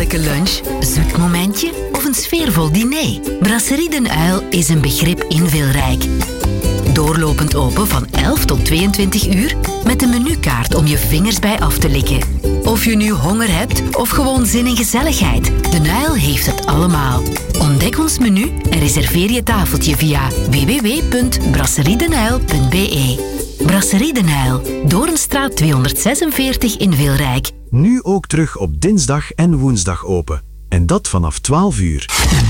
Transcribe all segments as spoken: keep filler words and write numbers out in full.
heerlijke lunch, zoet momentje of een sfeervol diner? Brasserie Den Uil is een begrip inveelrijk. Doorlopend open van elf tot tweeëntwintig uur met een menukaart om je vingers bij af te likken. Of je nu honger hebt of gewoon zin in gezelligheid, Den Uil heeft het allemaal. Ontdek ons menu en reserveer je tafeltje via w w w punt brasseriedenuil punt b e. Brasserie Den Uil, Doornstraat tweehonderdzesenveertig in Veelrijk. Nu ook terug op dinsdag en woensdag open. En dat vanaf twaalf uur.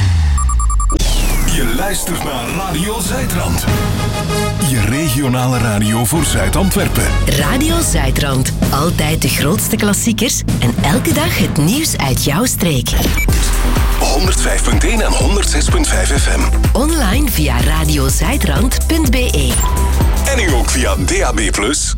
Je luistert naar Radio Zuidrand. Je regionale radio voor Zuid-Antwerpen. Radio Zuidrand. Altijd de grootste klassiekers en elke dag het nieuws uit jouw streek. honderdvijf punt één en honderdzes punt vijf F M. Online via radiozuidrand punt b e. En nu ook via D A B plus.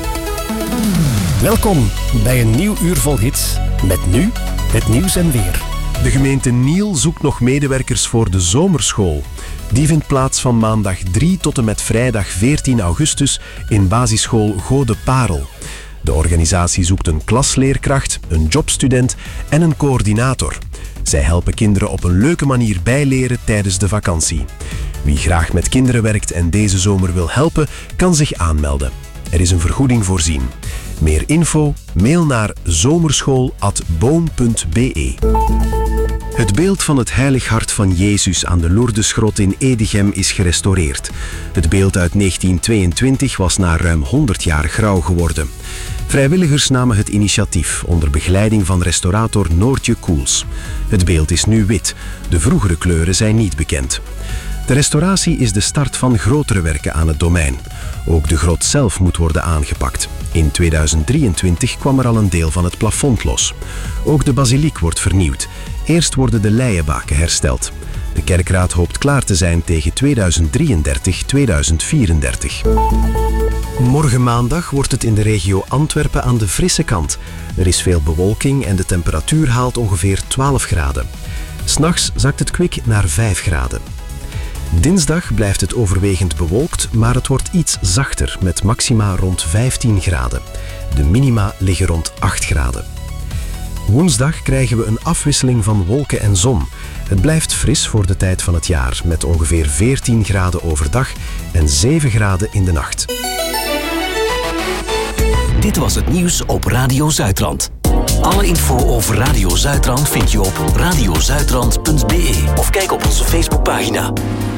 Welkom bij een nieuw uur vol hits. Met nu het nieuws en weer. De gemeente Niel zoekt nog medewerkers voor de zomerschool. Die vindt plaats van maandag drie tot en met vrijdag veertien augustus in basisschool Gode Parel. De organisatie zoekt een klasleerkracht, een jobstudent en een coördinator. Zij helpen kinderen op een leuke manier bijleren tijdens de vakantie. Wie graag met kinderen werkt en deze zomer wil helpen, kan zich aanmelden. Er is een vergoeding voorzien. Meer info? Mail naar zomerschool apenstaartje boom punt b e. Het beeld van het Heilig Hart van Jezus aan de Lourdesgrot in Edegem is gerestaureerd. Het beeld uit negentien tweeëntwintig was na ruim honderd jaar grauw geworden. Vrijwilligers namen het initiatief onder begeleiding van restaurator Noortje Koels. Het beeld is nu wit. De vroegere kleuren zijn niet bekend. De restauratie is de start van grotere werken aan het domein. Ook de grot zelf moet worden aangepakt. In tweeduizend drieëntwintig kwam er al een deel van het plafond los. Ook de basiliek wordt vernieuwd. Eerst worden de leienbaken hersteld. De kerkraad hoopt klaar te zijn tegen tweeduizend drieëndertig tot tweeduizend vierendertig. Morgen maandag wordt het in de regio Antwerpen aan de frisse kant. Er is veel bewolking en de temperatuur haalt ongeveer twaalf graden. 'S Nachts zakt het kwik naar vijf graden. Dinsdag blijft het overwegend bewolkt, maar het wordt iets zachter met maxima rond vijftien graden. De minima liggen rond acht graden. Woensdag krijgen we een afwisseling van wolken en zon. Het blijft fris voor de tijd van het jaar, met ongeveer veertien graden overdag en zeven graden in de nacht. Dit was het nieuws op Radio Zuidrand. Alle info over Radio Zuidrand vind je op radiozuidrand punt b e of kijk op onze Facebookpagina.